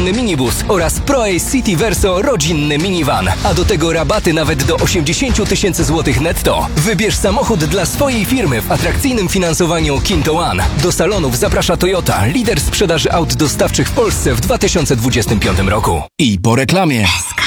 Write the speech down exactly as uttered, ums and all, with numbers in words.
rodzinny minibus oraz ProAce City Verso rodzinny minivan. A do tego rabaty nawet do osiemdziesiąt tysięcy złotych netto. Wybierz samochód dla swojej firmy w atrakcyjnym finansowaniu Kinto One. Do salonów zaprasza Toyota, lider sprzedaży aut dostawczych w Polsce w dwa tysiące dwudziestym piątym roku. I po reklamie.